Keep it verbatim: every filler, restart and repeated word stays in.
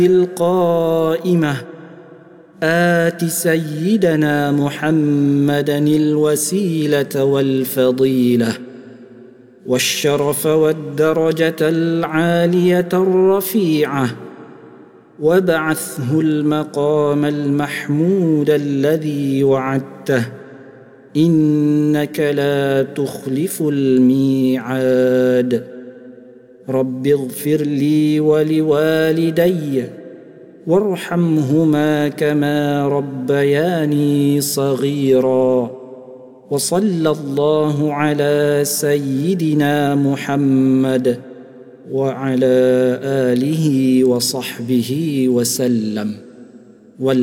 القائمة آت سيدنا محمدا الوسيلة والفضيلة والشرف والدرجة العالية الرفيعة وابعثه المقام المحمود الذي وعدته إنك لا تخلف الميعاد. رب اغفر لي ولوالدي وارحمهما كما ربياني صغيرا. وصلى الله على سيدنا محمد وعلى آله وصحبه وسلم.